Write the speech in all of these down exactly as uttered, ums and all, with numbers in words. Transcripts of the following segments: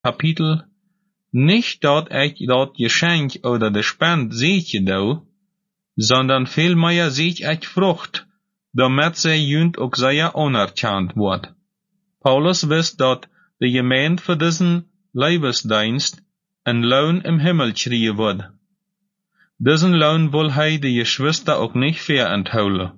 Kapitel, nicht dort ich dort Geschenk oder de Spend seht je do, sondern vielmehr seht ich Frucht, damit sie jünd auch sehr anerkannt wird. Paulus wisst dat de Gemeinde für diesen Leibesdienst ein Lohn im Himmel schrie wird. Diesen Lohn will hij de Geschwister auch nicht verentholen.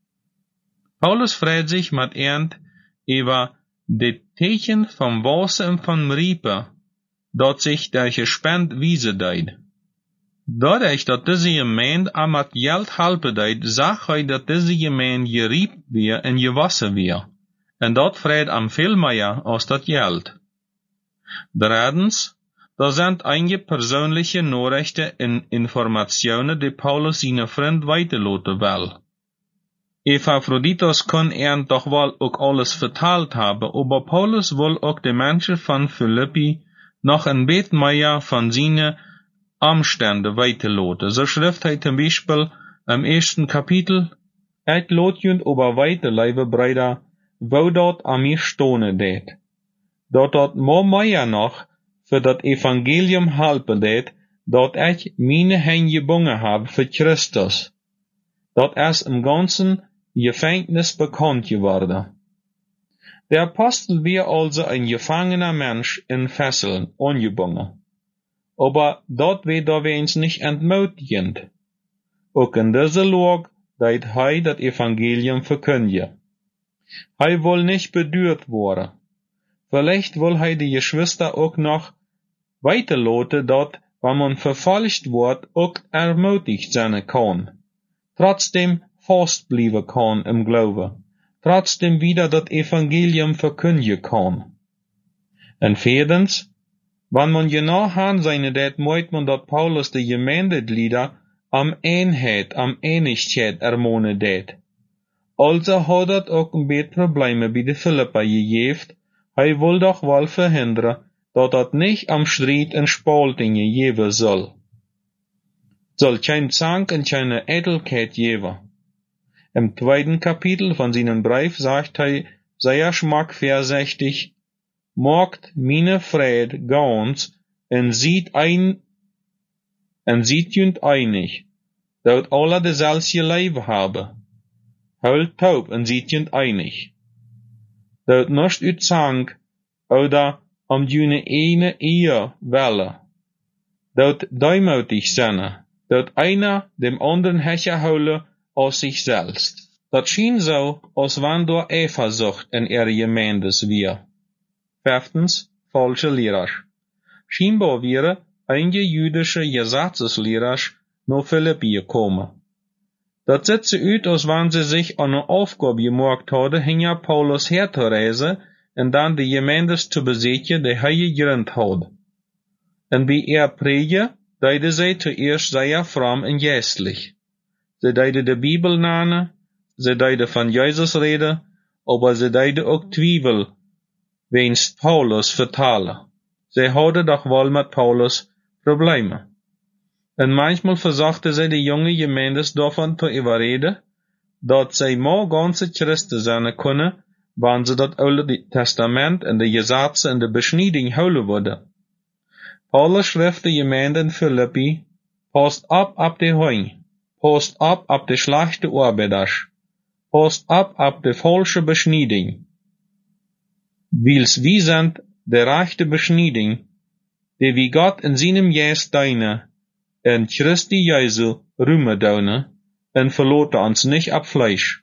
Paulus freut sich mit ernt über de Teken vom Wasser und vom Riepen, dat sich der Gespend wiese deid. Dadurch, dat diese Gemeinde am mit Geld helpen deid, sag hij dat diese Gemeinde geriept weer en gewassen weer. En dat freut am veel meer als dat Geld. Drittens, da sind einige persönliche Nachrichten und Informationen, die Paulus seine Freund weiterlassen will. Epaphroditus kann er doch wohl auch alles verteilt haben, aber Paulus will auch die Menschen von Philippi noch ein bisschen mehr von seinen Umständen weiterlassen. So schreibt er zum Beispiel im ersten Kapitel, ich lot jünd aber weiter, liebe Brüder, wo dort an mir stohne det. Dort dort mo mehr noch für das Evangelium helpen det, dort ich meine Hände gebungen habe für Christus. Dort erst im ganzen Gefängnis bekannt geworden. Der Apostel war also ein gefangener Mensch in Fesseln, ungebunden. Aber dort wird er uns nicht entmutigend. Auch in dieser Lage, deit er das Evangelium verkündigen. Er will nicht bedürt worden. Vielleicht will er die Geschwister auch noch weiterlassen, dort, wenn man verfolgt wird, auch ermutigt sein kann. Trotzdem fast bleiben kann im Glauben. Trotzdem wieder das Evangelium verkündigen kann. Und viertens, wenn man genau ansehen det, meint man, dass Paulus die Gemeindeglieder am Einheit, am Einigkeit ermahnen det. Also hat er auch ein bisschen Probleme bei den Philippa gegeben. Er will doch wohl verhindern, dass das nicht am Streit und Spaltungen geben soll. Soll kein Zank und keine Eitelkeit geben. Im zweiten Kapitel von seinem Brief sagt er, sehr schmack vorsichtig, macht meine Freude ganz und sieht ein, und sieht jünd einig, dass alle dasselbe Leben haben. Hört taub und sieht jünd einig. Dass nicht ut Zank oder um jüne eine Ehe welle. Dass däumütig sind, dass einer dem anderen Hecher hole aus sich selbst. Das schien so, als wenn durch Eifersucht in ihre Gemeindes wir. Fünftens, falsche Lehrer. Scheinbar wäre einige jüdische Gesetzeslehrer nach Philippi gekommen. Das sieht so aus, als wenn sie sich an eine Aufgabe gemacht hadden, hinter Paulus herzureisen und dann die Gemeindes zu besiegen, die er gegründet hat. Und bei ihr Predige, deide sie zuerst sehr fromm und geistlich. Sie deide die Bibel nahen, sie deide von Jesus reden, aber sie deide auch Zweifel, wenigstens Paulus vertalen. Sie hadden doch wohl mit Paulus Probleme. Und manchmal versuchte sie die junge Gemeindes davon zu überreden, dass sie mal ganze Christen sein können, wenn sie das Alte Testament und die Gesetze und die Beschneidung holen würden. Paulus schrift die Gemeinde in Philippi, passt ab ab die Heun, passt ab ab die schlechte Arbeiter, passt ab ab die falsche Beschneidung. Weil's wie sind die rechte Beschneidung, die wie Gott in seinem Geist deine, in Christi Jesu rühmen deine, und verlote uns nicht ab Fleisch.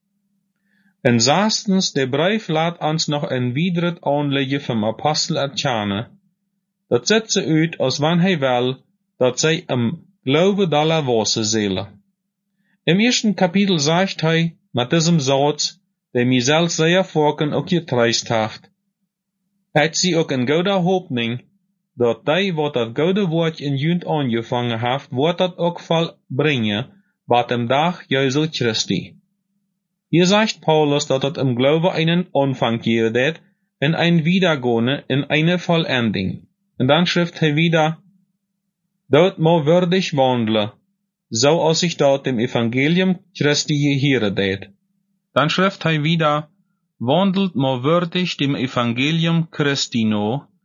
Und sechstens, der Brief lädt uns noch ein weiteres Anliegen vom Apostel erkennen. Das sieht so aus, als wenn er will, dass sie im Glaube aller Wasser seelen. Im ersten Kapitel sagt er mit diesem Satz, der mir selbst sehr vorken auch getreist hat. Hat sie auch in guter Hoffnung, dass die, wat das gute Wort in Jünd angefangen hat, wird das auch vollbringen, bei dem Tag Jesu Christi. Hier sagt Paulus, dass das im Glaube einen Anfang gibt und ein Wiedergehen in eine Vollendung. Und dann schreibt er wieder, dort mo würdig wandle, so als ich dort dem Evangelium Christi gehöre det. Dann schreibt er wieder, wandelt mo würdig dem Evangelium Christi no,